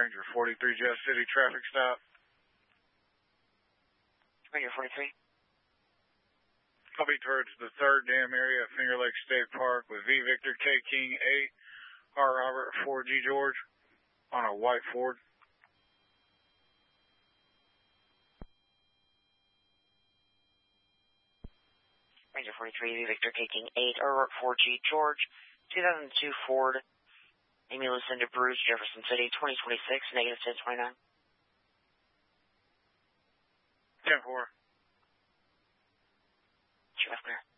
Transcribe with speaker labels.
Speaker 1: Ranger 43, Jeff City, traffic stop.
Speaker 2: Ranger 43.
Speaker 1: I'll be towards the 3rd dam area at Finger Lake State Park with V Victor, K King 8, R Robert, 4G George on a white Ford.
Speaker 2: Ranger 43, V Victor, K King 8, R Robert, 4G George, 2002 Ford, Amy Lucinda Bruce, Jefferson City, 2026, negative 1029.
Speaker 1: 10-4.
Speaker 2: Sure, clear.